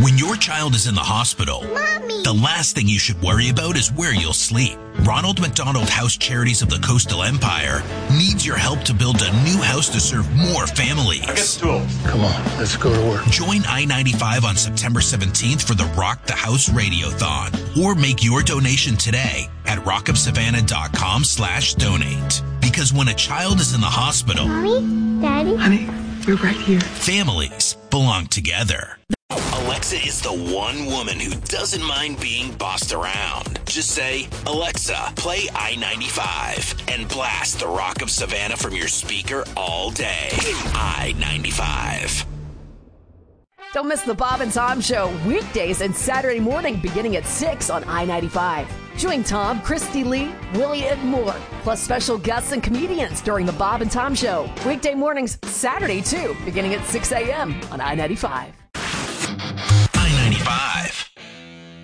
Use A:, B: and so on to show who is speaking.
A: When your child is in the hospital,
B: Mommy.
A: the last thing you should worry about is where you'll sleep. Ronald McDonald House Charities of the Coastal Empire needs your help to build a new house to serve more families.
C: I get stools.
D: Come on, let's go to work.
A: Join I-95 on September 17th for the Rock the House Radiothon, or make your donation today at rockofsavannah.com/donate. Because when a child is in the hospital,
B: Mommy? Daddy?
E: Honey, we're right here.
A: families belong together. Alexa is the one woman who doesn't mind being bossed around. Just say, Alexa, play I-95, and blast the Rock of Savannah from your speaker all day. I-95.
F: Don't miss the Bob and Tom Show weekdays and Saturday morning beginning at 6 on I-95. Join Tom, Christy Lee, Willie, and more, plus special guests and comedians during the Bob and Tom Show. Weekday mornings, Saturday too, beginning at 6 a.m. on I-95.